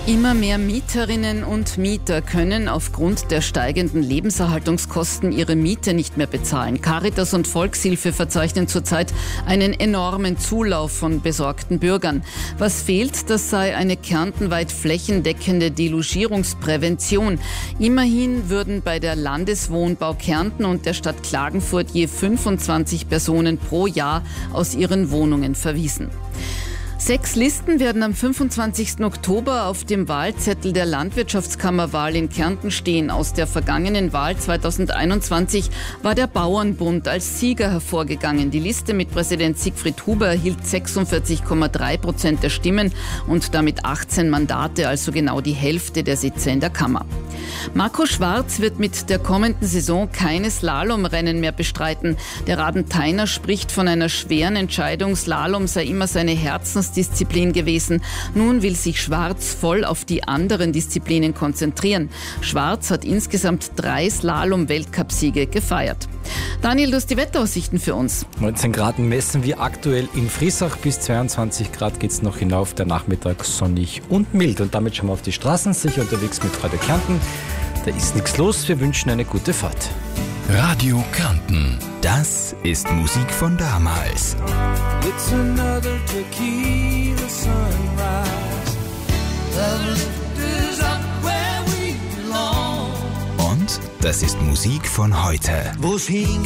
Immer mehr Mieterinnen und Mieter können aufgrund der steigenden Lebenserhaltungskosten ihre Miete nicht mehr bezahlen. Caritas und Volkshilfe verzeichnen zurzeit einen enormen Zulauf von besorgten Bürgern. Was fehlt, das sei eine kärntenweit flächendeckende Delogierungsprävention. Immerhin würden bei der Landeswohnbau Kärnten und der Stadt Klagenfurt je 25 Personen pro Jahr aus ihren Wohnungen verwiesen. 6 Listen werden am 25. Oktober auf dem Wahlzettel der Landwirtschaftskammerwahl in Kärnten stehen. Aus der vergangenen Wahl 2021 war der Bauernbund als Sieger hervorgegangen. Die Liste mit Präsident Siegfried Huber erhielt 46,3% der Stimmen und damit 18 Mandate, also genau die Hälfte der Sitze in der Kammer. Marco Schwarz wird mit der kommenden Saison keine Slalomrennen mehr bestreiten. Der Radentheiner spricht von einer schweren Entscheidung. Slalom sei immer seine Herzensdisziplin gewesen. Nun will sich Schwarz voll auf die anderen Disziplinen konzentrieren. Schwarz hat insgesamt 3 Slalom-Weltcupsiege gefeiert. Daniel, du hast die Wetteraussichten für uns. 19 Grad messen wir aktuell in Friesach, bis 22 Grad geht es noch hinauf, der Nachmittag sonnig und mild. Und damit schauen wir auf die Straßen, sicher unterwegs mit Radio Kärnten. Da ist nichts los, wir wünschen eine gute Fahrt. Radio Kärnten, das ist Musik von damals. It's another tequila sunrise. The lift is up where we belong. Und das ist Musik von heute. Wo's hingeht.